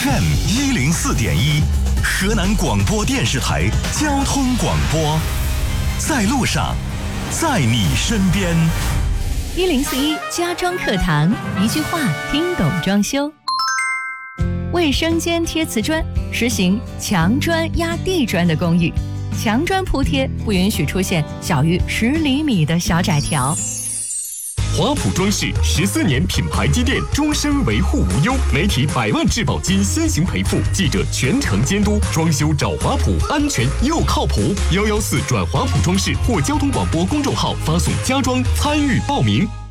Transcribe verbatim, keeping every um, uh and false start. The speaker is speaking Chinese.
F M 一零四点一，河南广播电视台交通广播，在路上，在你身边。 一零四一家装课堂，一句话听懂装修。卫生间贴瓷砖，实行墙砖压地砖的公寓，墙砖铺贴不允许出现小于十厘米的小窄条。 华普装饰十四年品牌积淀，终身维护无忧，媒体百万质保金先行赔付，记者全程监督，装修找华普，安全又靠谱。幺幺四转华普装饰或交通广播公众号发送家装参与报名。